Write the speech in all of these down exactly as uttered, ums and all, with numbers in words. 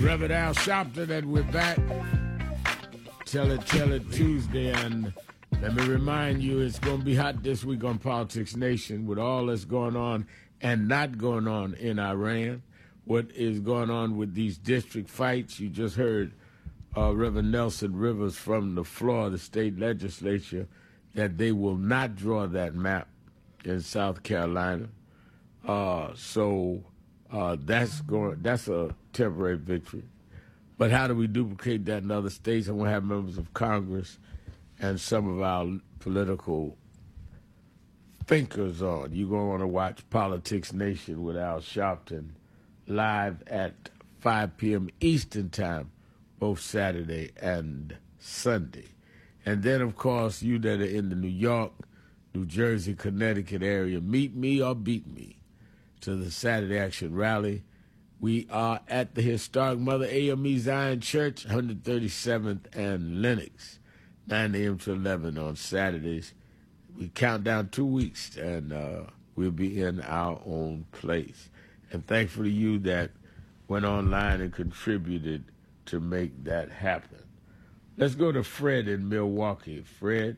Reverend Al Sharpton, and we're back. Tell It, Tell It Tuesday, and let me remind you, it's going to be hot this week on Politics Nation with all that's going on and not going on in Iran. What is going on with these district fights? You just heard uh, Reverend Nelson Rivers from the floor of the state legislature that they will not draw that map in South Carolina. Uh, so uh, that's going. That's a temporary victory. But how do we duplicate that in other states? And we'll have members of Congress and some of our political thinkers on. You're going to want to watch Politics Nation with Al Sharpton live at five p.m. Eastern Time, both Saturday and Sunday. And then, of course, you that are in the New York, New Jersey, Connecticut area, meet me or beat me to the Saturday Action Rally. We are at the historic Mother A M E Zion Church, one thirty-seventh and Lenox, nine a.m. to eleven on Saturdays. We count down two weeks, and uh, we'll be in our own place. And thankful to you that went online and contributed to make that happen. Let's go to Fred in Milwaukee. Fred?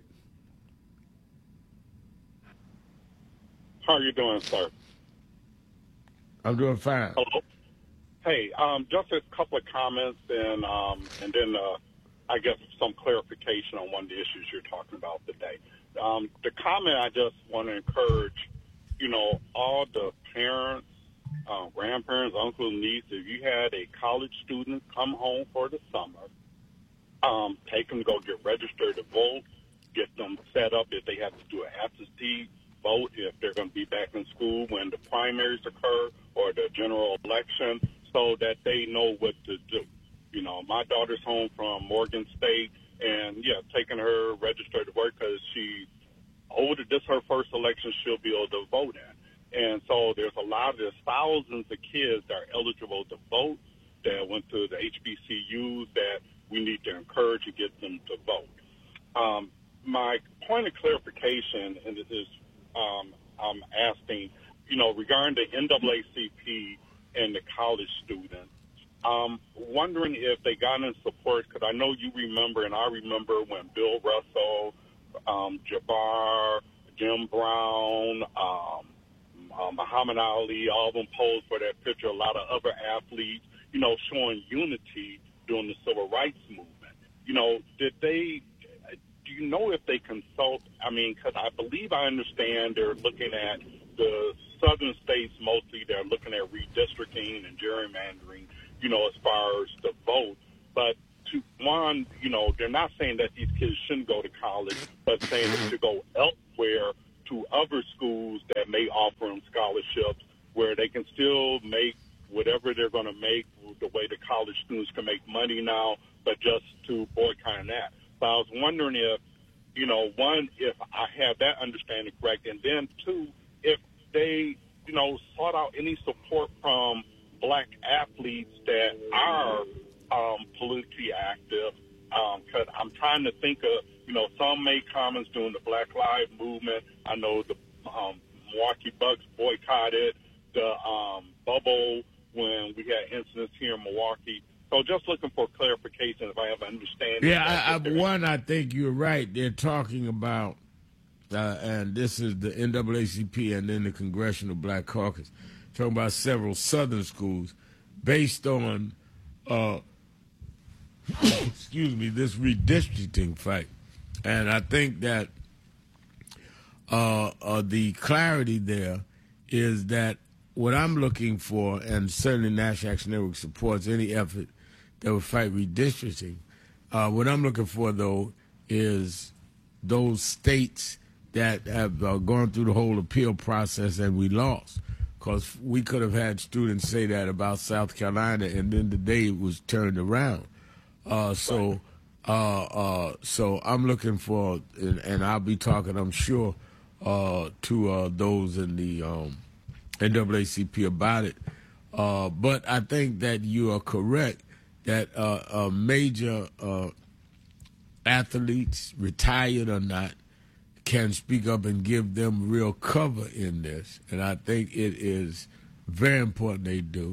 How are you doing, sir? I'm doing fine. Hello? Hey, um, just a couple of comments and um, and then uh, I guess some clarification on one of the issues you're talking about today. Um, the comment I just want to encourage, you know, all the parents, uh, grandparents, uncles, nieces, if you had a college student come home for the summer, um, take them to go get registered to vote, get them set up if they have to do an absentee vote, if they're going to be back in school when the primaries occur or the general election, so that they know what to do. You know, my daughter's home from Morgan State, and, yeah, taking her registered to work because she's older. This is her first election she'll be able to vote in. And so there's a lot of, there's thousands of kids that are eligible to vote that went to the H B C Us that we need to encourage and get them to vote. Um, my point of clarification, and this is um, I'm asking, you know, regarding the N double A C P and the college students, um, wondering if they got in support, because I know you remember, and I remember when Bill Russell, um, Jabbar, Jim Brown, um, uh, Muhammad Ali, all of them posed for that picture, a lot of other athletes, you know, showing unity during the civil rights movement. You know, did they, do you know if they consult, I mean, because I believe I understand they're looking at the southern states mostly, they're looking at redistricting and gerrymandering, you know, as far as the vote. But to one, you know, they're not saying that these kids shouldn't go to college, but saying they should go elsewhere to other schools that may offer them scholarships where they can still make whatever they're going to make the way the college students can make money now, but just to boycott that. So I was wondering if, you know, one, if I have that understanding correct, and then two, if they, you know, sought out any support from black athletes that are um, politically active, because um, I'm trying to think of, you know, some made comments during the Black Lives Movement. I know the um, Milwaukee Bucks boycotted the um, bubble when we had incidents here in Milwaukee. So just looking for clarification if I have understanding. Yeah, I, I, one, I think you're right. They're talking about, uh, and this is the N double A C P and then the Congressional Black Caucus, talking about several southern schools based on, uh, excuse me, this redistricting fight. And I think that uh, uh, the clarity there is that what I'm looking for, and certainly National Action Network supports any effort that would fight redistricting, uh, what I'm looking for, though, is those states that have uh, gone through the whole appeal process and we lost. Because we could have had students say that about South Carolina, and then the day it was turned around. Uh, so, uh, uh, so I'm looking for, and, and I'll be talking, I'm sure, uh, to uh, those in the um, N double A C P about it. Uh, but I think that you are correct that uh, uh, major uh, athletes, retired or not, can speak up and give them real cover in this. And I think it is very important they do.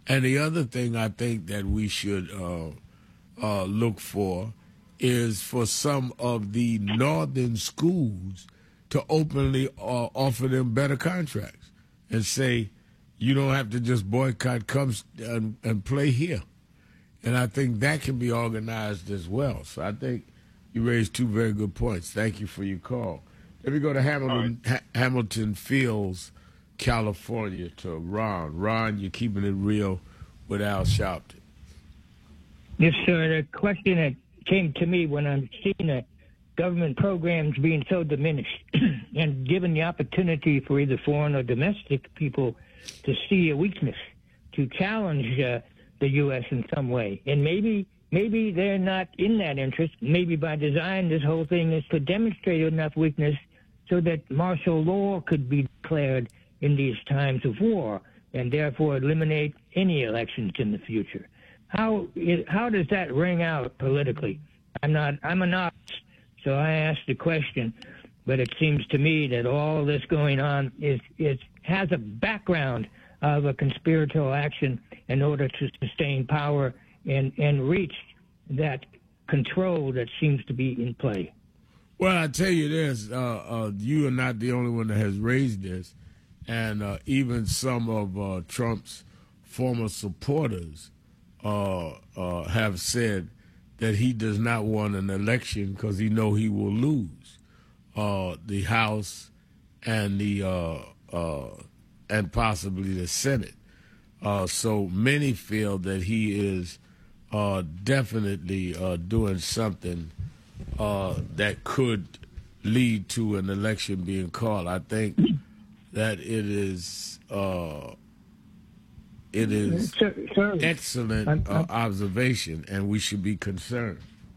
And the other thing I think that we should uh, uh, look for is for some of the northern schools to openly uh, offer them better contracts and say, you don't have to just boycott, come and, and play here. And I think that can be organized as well. So I think you raised two very good points. Thank you for your call. Let me go to Hamilton, right. ha- Hamilton Fields, California, to Ron. Ron, you're keeping it real with Al Sharpton. Yes, sir. The question that came to me when I'm seeing the government programs being so diminished and given the opportunity for either foreign or domestic people to see a weakness, to challenge uh, the U S in some way. And maybe maybe they're not in that interest. Maybe by design this whole thing is to demonstrate enough weakness so that martial law could be declared in these times of war and therefore eliminate any elections in the future. How how does that ring out politically? I'm not I'm a novice, so I asked the question, but it seems to me that all this going on is is has a background of a conspiratorial action in order to sustain power and, and reach that control that seems to be in play. Well, I tell you this, uh, uh, you are not the only one that has raised this, and uh, even some of uh, Trump's former supporters uh, uh, have said that he does not want an election because he know he will lose uh, the House and the uh, uh, and possibly the Senate. Uh, so many feel that he is uh, definitely uh, doing something uh, that could lead to an election being called. I think that it is uh, it is sir, sir, excellent I'm, uh, I'm, observation, and we should be concerned.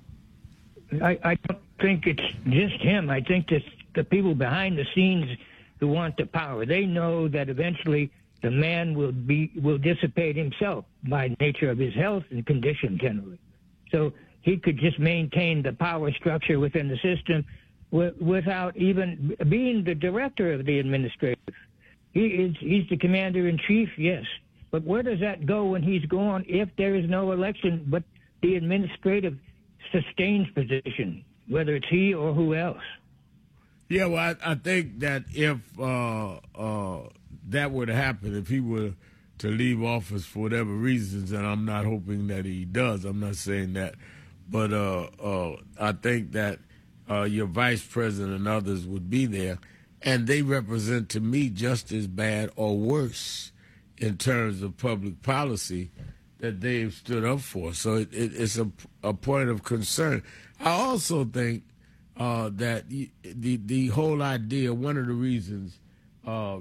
I, I don't think it's just him. I think that the people behind the scenes who want the power, they know that eventually the man will be will dissipate himself by nature of his health and condition generally. So he could just maintain the power structure within the system w- without even being the director of the administration. He is he's the commander in chief, yes. But where does that go when he's gone if there is no election but the administrative sustains position, whether it's he or who else? Yeah, well, I, I think that if uh, uh, that were to happen, if he were to leave office for whatever reasons, and I'm not hoping that he does, I'm not saying that, but uh, uh, I think that uh, your vice president and others would be there, and they represent to me just as bad or worse in terms of public policy that they've stood up for. So it, it, it's a, a point of concern. I also think Uh, that the the whole idea, one of the reasons uh,